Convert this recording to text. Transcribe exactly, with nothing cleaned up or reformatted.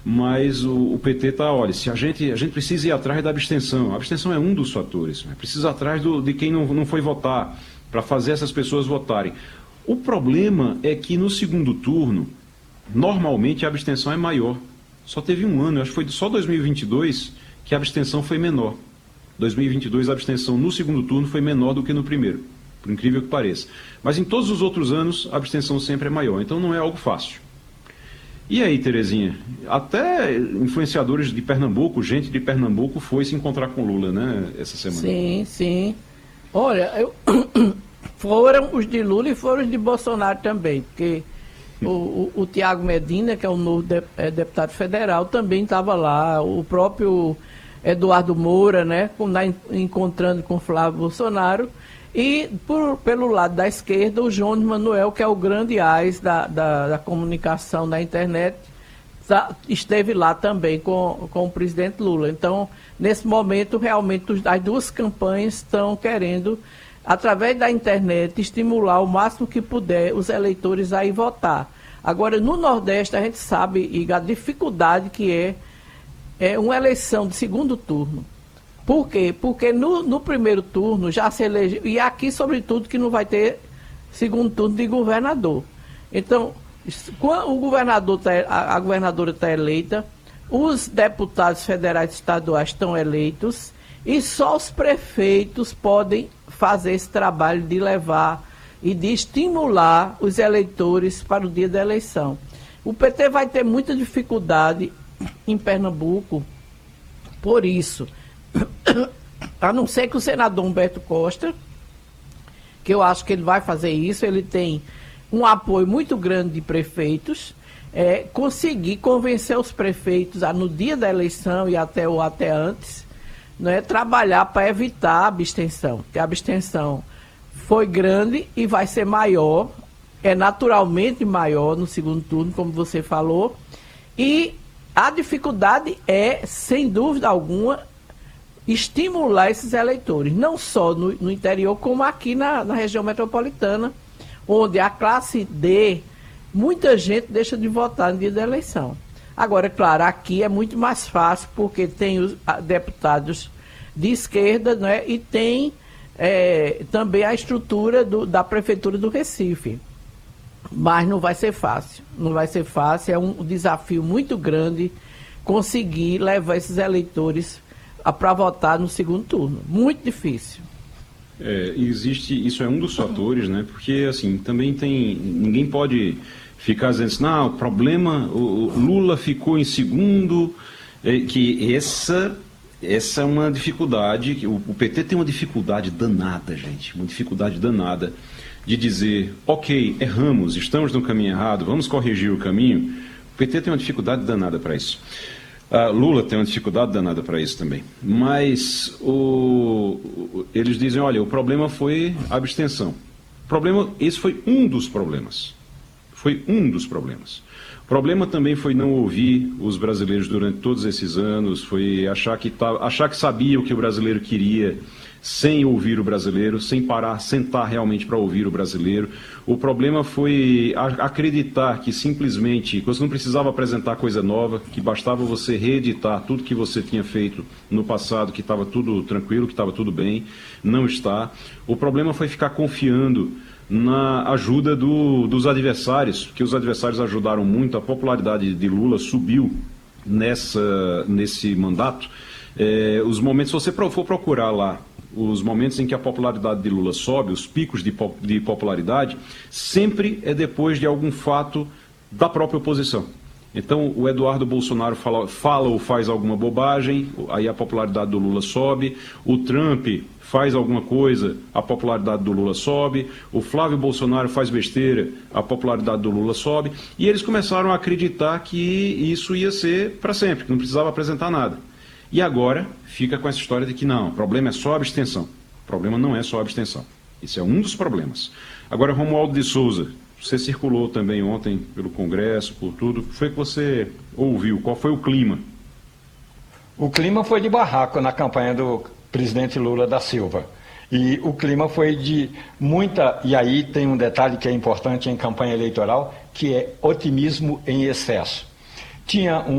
mas o, o P T está, olha, se a gente, a gente precisa ir atrás da abstenção. A abstenção é um dos fatores, né? Precisa ir atrás do, de quem não, não foi votar, para fazer essas pessoas votarem. O problema é que no segundo turno, normalmente a abstenção é maior. Só teve um ano, acho que foi só dois mil e vinte e dois que a abstenção foi menor. dois mil e vinte e dois a abstenção no segundo turno foi menor do que no primeiro, por incrível que pareça. Mas em todos os outros anos a abstenção sempre é maior, então não é algo fácil. E aí, Terezinha, até influenciadores de Pernambuco, gente de Pernambuco foi se encontrar com Lula, né, essa semana. Sim, sim. Olha, eu... foram os de Lula e foram os de Bolsonaro também, porque o, o, o Tiago Medina, que é o novo de, é, deputado federal, também estava lá, o próprio Eduardo Moura, né, encontrando com Flávio Bolsonaro, e por, pelo lado da esquerda, o Jones Manuel, que é o grande ás da, da, da comunicação na internet, tá, esteve lá também com, com o presidente Lula. Então, nesse momento, realmente, as duas campanhas estão querendo, através da internet, estimular o máximo que puder os eleitores a ir votar. Agora, no Nordeste, a gente sabe, Igor, a dificuldade que é, é uma eleição de segundo turno. Por quê? Porque no, no primeiro turno já se elegeu, e aqui, sobretudo, que não vai ter segundo turno de governador. Então, o governador tá, a, a governadora está eleita, os deputados federais e estaduais estão eleitos, e só os prefeitos podem fazer esse trabalho de levar e de estimular os eleitores para o dia da eleição. O P T vai ter muita dificuldade em Pernambuco por isso. A não ser que o senador Humberto Costa, que eu acho que ele vai fazer isso, ele tem um apoio muito grande de prefeitos, é, conseguir convencer os prefeitos a, no dia da eleição e até ou até antes, né, trabalhar para evitar a abstenção, porque a abstenção foi grande e vai ser maior, é naturalmente maior no segundo turno, como você falou, e a dificuldade é, sem dúvida alguma, estimular esses eleitores, não só no, no interior, como aqui na, na região metropolitana, onde a classe D, muita gente deixa de votar no dia da eleição. Agora, claro, aqui é muito mais fácil, porque tem os deputados de esquerda, né, e tem é, também a estrutura do, da Prefeitura do Recife. Mas não vai ser fácil, não vai ser fácil, é um desafio muito grande conseguir levar esses eleitores para votar no segundo turno. Muito difícil. É, existe, isso é um dos fatores, né? Porque assim, também tem, ninguém pode ficar dizendo assim, não, o problema, o Lula ficou em segundo, é, que essa, essa é uma dificuldade, o, o P T tem uma dificuldade danada, gente, uma dificuldade danada de dizer, ok, erramos, estamos no caminho errado, vamos corrigir o caminho. O P T tem uma dificuldade danada para isso. Uh, Lula tem uma dificuldade danada para isso também. Mas o, o, eles dizem, olha, o problema foi a abstenção. O problema, esse foi um dos problemas. Foi um dos problemas. O problema também foi não ouvir os brasileiros durante todos esses anos, foi achar que, tá, achar que sabia o que o brasileiro queria, sem ouvir o brasileiro, sem parar, sentar realmente para ouvir o brasileiro. O problema foi acreditar que simplesmente você não precisava apresentar coisa nova, que bastava você reeditar tudo que você tinha feito no passado, que estava tudo tranquilo, que estava tudo bem. Não está. O problema foi ficar confiando na ajuda do, dos adversários, que os adversários ajudaram muito. A popularidade de Lula subiu nessa, nesse mandato. É, os momentos, se você for procurar lá, os momentos em que a popularidade de Lula sobe, os picos de, de popularidade, sempre é depois de algum fato da própria oposição. Então, o Eduardo Bolsonaro fala, fala ou faz alguma bobagem, aí a popularidade do Lula sobe, o Trump faz alguma coisa, a popularidade do Lula sobe, o Flávio Bolsonaro faz besteira, a popularidade do Lula sobe, e eles começaram a acreditar que isso ia ser para sempre, que não precisava apresentar nada. E agora fica com essa história de que não, o problema é só a abstenção. O problema não é só a abstenção. Esse é um dos problemas. Agora, Romualdo de Souza, você circulou também ontem pelo Congresso, por tudo. O que foi que você ouviu? Qual foi o clima? O clima foi de barraco na campanha do presidente Lula da Silva. E o clima foi de muita... E aí tem um detalhe que é importante em campanha eleitoral, que é otimismo em excesso. Tinha um